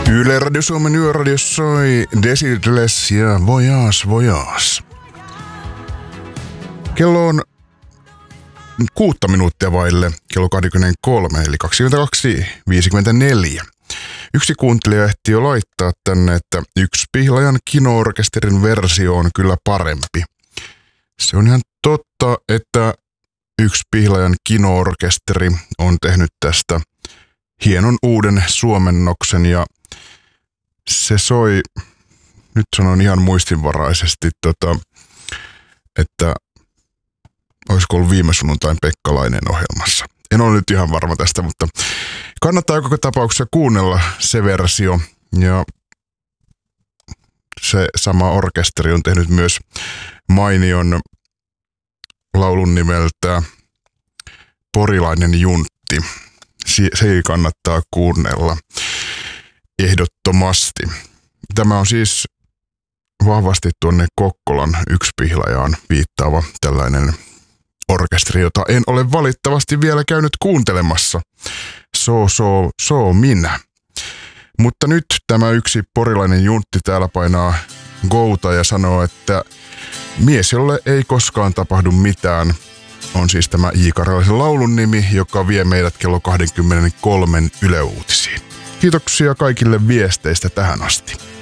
Yle Radio Suomen Yöradio soi Desideles ja Voyage. Kello on 6 minuuttia vaille kello 23, eli 22.54. Yksi kuuntelija ehti jo laittaa tänne, että Yksi Pihlajan kino-orkesterin versio on kyllä parempi. Se on ihan totta, että Yksi Pihlajan kino-orkesteri on tehnyt tästä hienon uuden suomennoksen ja se soi, nyt sanon ihan muistinvaraisesti, että olisiko ollut viime sunnuntain Pekkalainen ohjelmassa. En ole nyt ihan varma tästä, mutta kannattaa joka tapauksessa kuunnella se versio. Ja se sama orkesteri on tehnyt myös mainion laulun nimeltä Porilainen juntti. Se kannattaa kuunnella ehdottomasti. Tämä on siis vahvasti tuonne Kokkolan Yksi Pihlajaan viittaava tällainen orkesteri, jota en ole valitettavasti vielä käynyt kuuntelemassa. So minä. Mutta nyt tämä yksi porilainen juntti täällä painaa gouta ja sanoo, että mies, jolle ei koskaan tapahdu mitään, on siis tämä J. Karjalaisen laulun nimi, joka vie meidät kello 23 Yle Uutisiin. Kiitoksia kaikille viesteistä tähän asti.